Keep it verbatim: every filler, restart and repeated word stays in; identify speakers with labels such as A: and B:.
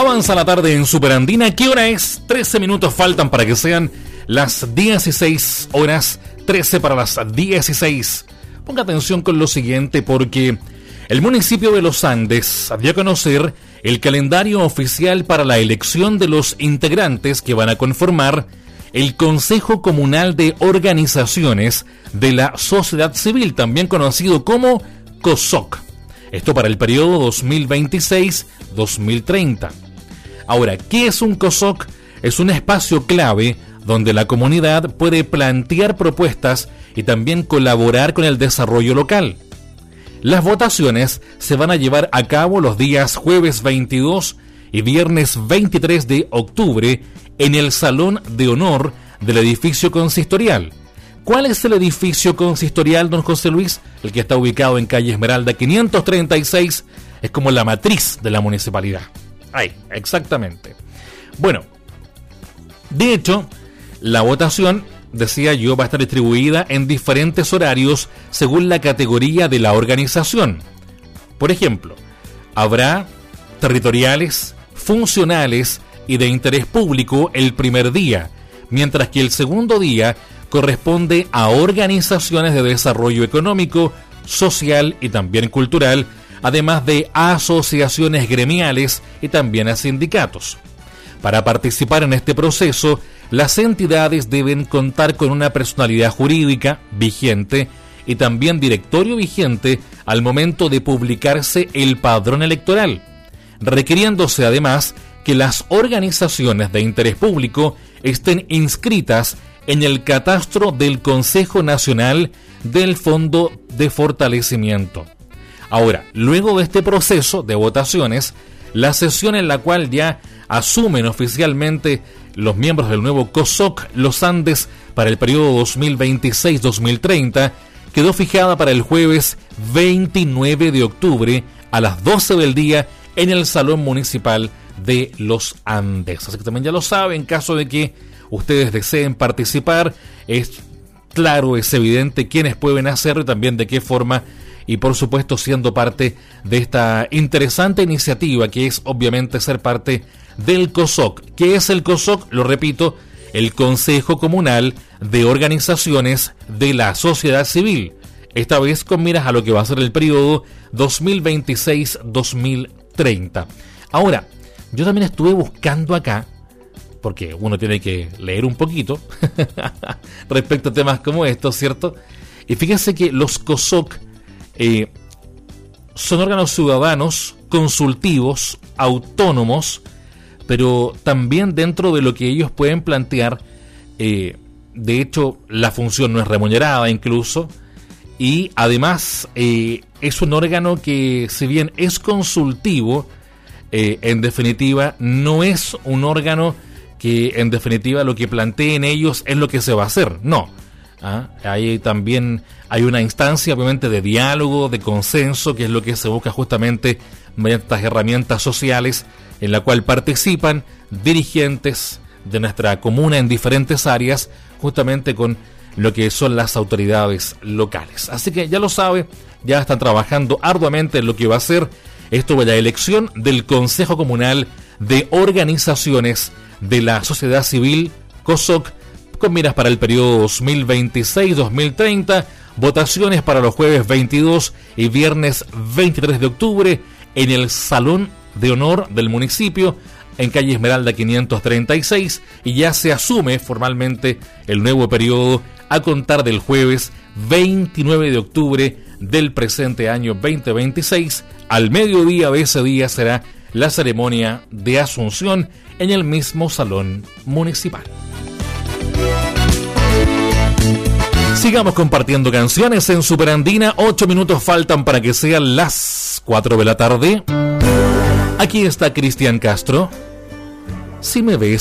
A: Avanza la tarde en Superandina. ¿Qué hora es? trece minutos faltan para que sean las dieciséis horas. trece para las dieciséis. Ponga atención con lo siguiente, porque el municipio de Los Andes dio a conocer el calendario oficial para la elección de los integrantes que van a conformar el Consejo Comunal de Organizaciones de la Sociedad Civil, también conocido como COSOC. Esto para el periodo dos mil veintiséis a dos mil treinta. Ahora, ¿qué es un COSOC? Es un espacio clave donde la comunidad puede plantear propuestas y también colaborar con el desarrollo local. Las votaciones se van a llevar a cabo los días jueves veintidós y viernes veintitrés de octubre en el Salón de Honor del edificio consistorial. ¿Cuál es el edificio consistorial, don José Luis? El que está ubicado en calle Esmeralda quinientos treinta y seis, es como la matriz de la municipalidad. Ahí, exactamente. Bueno, de hecho, la votación, decía yo, va a estar distribuida en diferentes horarios según la categoría de la organización. Por ejemplo, habrá territoriales, funcionales y de interés público el primer día, mientras que el segundo día corresponde a organizaciones de desarrollo económico, social y también cultural, además de asociaciones gremiales y también a sindicatos. Para participar en este proceso, las entidades deben contar con una personalidad jurídica vigente y también directorio vigente al momento de publicarse el padrón electoral, requiriéndose además que las organizaciones de interés público estén inscritas en el catastro del Consejo Nacional del Fondo de Fortalecimiento. Ahora, luego de este proceso de votaciones, la sesión en la cual ya asumen oficialmente los miembros del nuevo COSOC Los Andes para el periodo dos mil veintiséis a dos mil treinta quedó fijada para el jueves veintinueve de octubre a las doce del día en el Salón Municipal de Los Andes. Así que también ya lo saben, en caso de que ustedes deseen participar, es claro, es evidente quiénes pueden hacerlo y también de qué forma, y por supuesto siendo parte de esta interesante iniciativa que es obviamente ser parte del COSOC. ¿Qué es el COSOC? Lo repito, el Consejo Comunal de Organizaciones de la Sociedad Civil, esta vez con miras a lo que va a ser el periodo dos mil veintiséis a dos mil treinta. Ahora, yo también estuve buscando acá, porque uno tiene que leer un poquito respecto a temas como estos, ¿cierto? Y fíjense que los COSOC eh, son órganos ciudadanos, consultivos, autónomos, pero también dentro de lo que ellos pueden plantear, eh, de hecho la función no es remunerada incluso, y además eh, es un órgano que, si bien es consultivo, eh, en definitiva no es un órgano que en definitiva lo que planteen ellos es lo que se va a hacer, no. ¿Ah? Ahí también hay una instancia obviamente de diálogo, de consenso, que es lo que se busca justamente mediante estas herramientas sociales en la cual participan dirigentes de nuestra comuna en diferentes áreas, justamente con lo que son las autoridades locales. Así que ya lo sabe, ya están trabajando arduamente en lo que va a ser esto de la elección del Consejo Comunal de Organizaciones de la Sociedad Civil, COSOC, con miras para el periodo dos mil veintiséis a dos mil treinta, votaciones para los jueves veintidós y viernes veintitrés de octubre en el Salón de Honor del municipio, en calle Esmeralda quinientos treinta y seis, y ya se asume formalmente el nuevo periodo a contar del jueves veintinueve de octubre del presente año veinte veintiséis. Al mediodía de ese día será la ceremonia de asunción en el mismo salón municipal. Sigamos compartiendo canciones en Superandina. Ocho minutos faltan para que sean las cuatro de la tarde. Aquí está Cristian Castro. Si me ves